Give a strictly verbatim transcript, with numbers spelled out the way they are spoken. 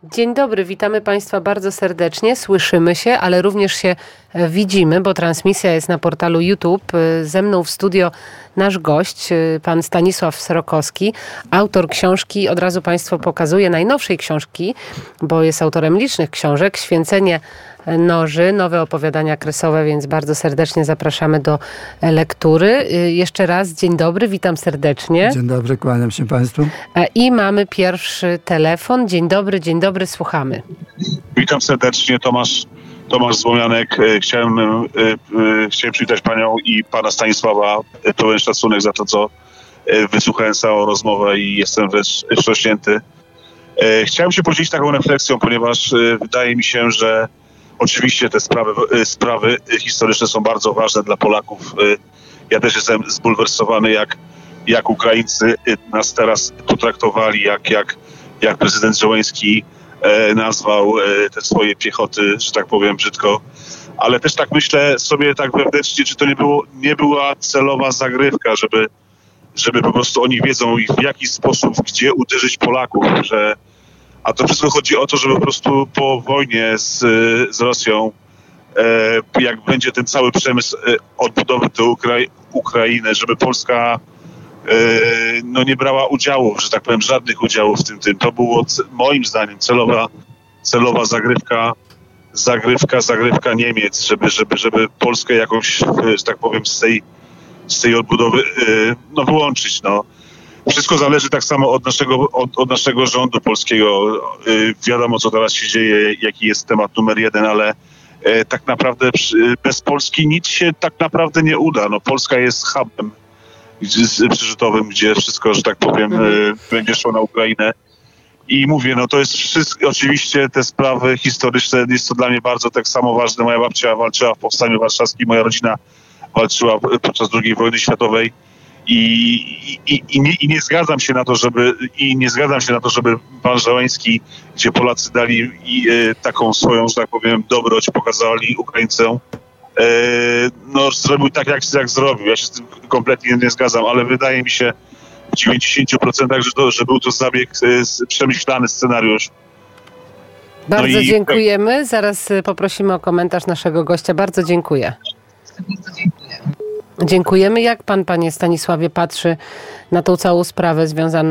Dzień dobry, witamy Państwa bardzo serdecznie. Słyszymy się, ale również się widzimy, bo transmisja jest na portalu YouTube. Ze mną w studio nasz gość, pan Stanisław Srokowski, autor książki, od razu Państwu pokazuję, najnowszej książki, bo jest autorem licznych książek, Święcenie noży, nowe opowiadania kresowe, więc bardzo serdecznie zapraszamy do lektury. Jeszcze raz dzień dobry, witam serdecznie. Dzień dobry, kłaniam się Państwu. I mamy pierwszy telefon. Dzień dobry, dzień dobry, słuchamy. Witam serdecznie, Tomasz, Tomasz Złomianek. Chciałem, chciałem przywitać Panią i Pana Stanisława. Pełen szacunek za to, co wysłuchałem całą rozmowę i jestem wręcz wstrząśnięty. Chciałem się podzielić taką refleksją, ponieważ wydaje mi się, że oczywiście te sprawy, sprawy historyczne są bardzo ważne dla Polaków. Ja też jestem zbulwersowany, jak, jak Ukraińcy nas teraz potraktowali, jak, jak, jak prezydent Zełenski nazwał te swoje piechoty, że tak powiem brzydko. Ale też tak myślę sobie tak wewnętrznie, czy to nie, było, nie była celowa zagrywka, żeby, żeby po prostu oni wiedzą, w jaki sposób, gdzie uderzyć Polaków, że a to wszystko chodzi o to, żeby po prostu po wojnie z, z Rosją, e, jak będzie ten cały przemysł e, odbudowy do Ukrai- Ukrainy, żeby Polska e, no nie brała udziału, że tak powiem, żadnych udziałów w tym. tym. To było c- moim zdaniem celowa, celowa zagrywka, zagrywka, zagrywka Niemiec, żeby, żeby, żeby Polskę jakąś, że tak powiem, z tej, z tej odbudowy e, no, wyłączyć. No. Wszystko zależy tak samo od naszego, od, od naszego rządu polskiego. Yy, wiadomo, co teraz się dzieje, jaki jest temat numer jeden, ale yy, tak naprawdę przy, bez Polski nic się tak naprawdę nie uda. No, Polska jest hubem przerzutowym, gdzie wszystko, że tak powiem, yy, będzie szło na Ukrainę. I mówię, no to jest wszystko, oczywiście te sprawy historyczne, jest to dla mnie bardzo tak samo ważne. Moja babcia walczyła w Powstaniu Warszawskim, moja rodzina walczyła podczas drugiej wojny światowej. I, i, i, nie, I nie zgadzam się na to, żeby i nie zgadzam się na to, żeby pan Zełenski, gdzie Polacy dali i, e, taką swoją, że tak powiem, dobroć, pokazali Ukraińcom, e, no zrobił tak, jak, jak zrobił. Ja się z tym kompletnie nie zgadzam, ale wydaje mi się w dziewięćdziesięciu procentach, że, to, że był to zabieg, e, przemyślany scenariusz. Bardzo no i... dziękujemy. Zaraz poprosimy o komentarz naszego gościa. Bardzo dziękuję. Bardzo dziękuję. Dziękujemy. Jak pan, panie Stanisławie, patrzy na tą całą sprawę związaną